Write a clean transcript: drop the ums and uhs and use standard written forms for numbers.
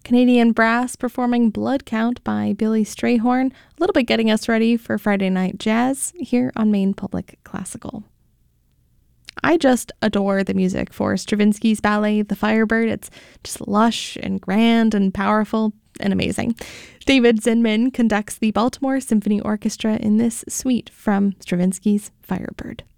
Canadian Brass performing Blood Count by Billy Strayhorn, a little bit getting us ready for Friday Night Jazz here on Maine Public Classical. I just adore the music for Stravinsky's ballet, The Firebird. It's just lush and grand and powerful and amazing. David Zinman conducts the Baltimore Symphony Orchestra in this suite from Stravinsky's Firebird.